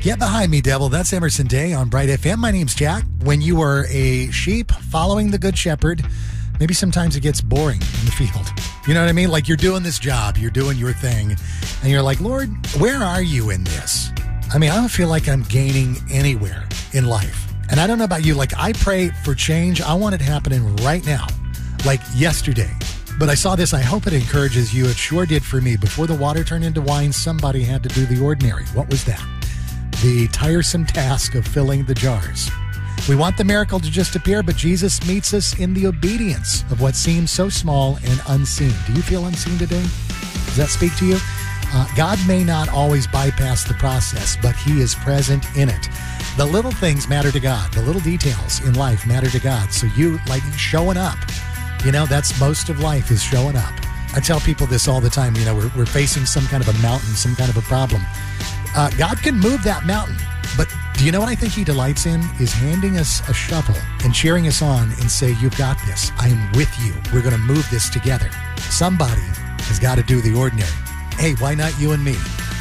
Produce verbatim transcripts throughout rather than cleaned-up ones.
Get behind me, devil. That's Emerson Day on Bright F M. My name's Jack. When you are a sheep following the Good Shepherd, maybe sometimes it gets boring in the field. You know what I mean? Like you're doing this job, you're doing your thing, and you're like, Lord, where are you in this? I mean, I don't feel like I'm gaining anywhere in life. And I don't know about you, like I pray for change. I want it happening right now, like yesterday. But I saw this. I hope it encourages you. It sure did for me. Before the water turned into wine, somebody had to do the ordinary. What was that? The tiresome task of filling the jars. We want the miracle to just appear, but Jesus meets us in the obedience of what seems so small and unseen. Do you feel unseen today? Does that speak to you? Uh, God may not always bypass the process, but he is present in it. The little things matter to God. The little details in life matter to God. So you, like showing up, you know, that's most of life is showing up. I tell people this all the time. You know, we're, we're facing some kind of a mountain, some kind of a problem. Uh, God can move that mountain, but do you know what I think he delights in? Is handing us a shovel and cheering us on and say, you've got this. I am with you. We're going to move this together. Somebody has got to do the ordinary. Hey, why not you and me?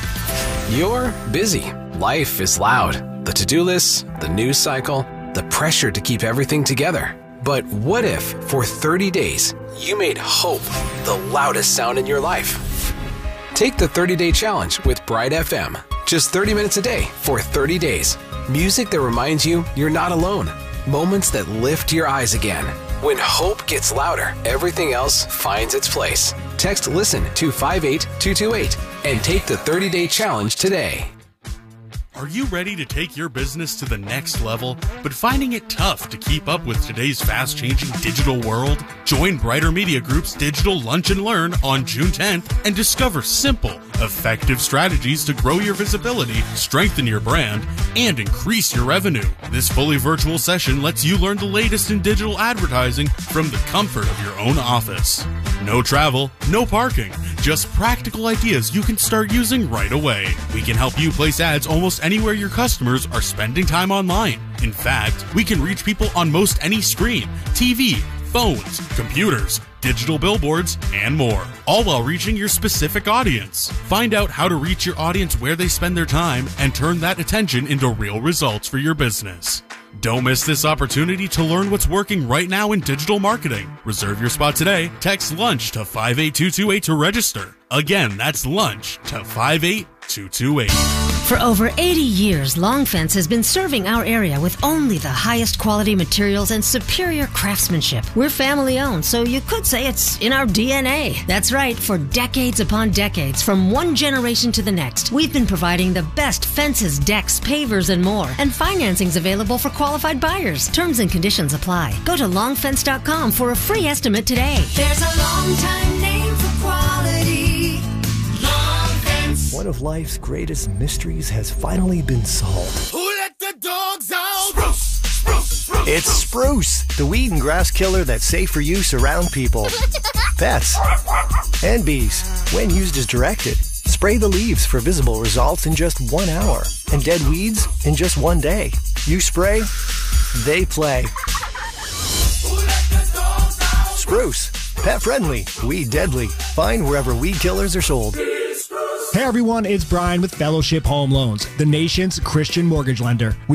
You're busy. Life is loud. The to-do list, the news cycle, the pressure to keep everything together. But what if, for thirty days, you made hope the loudest sound in your life? Take the thirty-day challenge with Bright F M. Just thirty minutes a day for thirty days. Music that reminds you you're not alone. Moments that lift your eyes again. When hope gets louder, everything else finds its place. Text LISTEN to five eight two two eight and take the thirty-day challenge today. Are you ready to take your business to the next level, but finding it tough to keep up with today's fast-changing digital world? Join Brighter Media Group's Digital Lunch and Learn on June tenth and discover simple, effective strategies to grow your visibility, strengthen your brand, and increase your revenue. This fully virtual session lets you learn the latest in digital advertising from the comfort of your own office. No travel, no parking, just practical ideas you can start using right away. We can help you place ads almost anywhere your customers are spending time online. In fact, we can reach people on most any screen, T V, phones, computers, digital billboards, and more, all while reaching your specific audience. Find out how to reach your audience where they spend their time and turn that attention into real results for your business. Don't miss this opportunity to learn what's working right now in digital marketing. Reserve your spot today. Text LUNCH to five eight two two eight to register. Again, that's LUNCH to five eight two two eight. For over eighty years, Long Fence has been serving our area with only the highest quality materials and superior craftsmanship. We're family owned, so you could say it's in our D N A. That's right, for decades upon decades, from one generation to the next, we've been providing the best fences, decks, pavers, and more. And financing's available for qualified buyers. Terms and conditions apply. Go to long fence dot com for a free estimate today. There's a long time name for quality. Long Fence. One of life's greatest mysteries has finally been solved. Who let the dogs out? Spruce, spruce, spruce. It's Spruce, the weed and grass killer that's safe for use around people, pets, and bees. When used as directed, spray the leaves for visible results in just one hour, and dead weeds in just one day. You spray, they play. Spruce, pet friendly, weed deadly. Find wherever weed killers are sold. Hey everyone, it's Brian with Fellowship Home Loans, the nation's Christian mortgage lender. We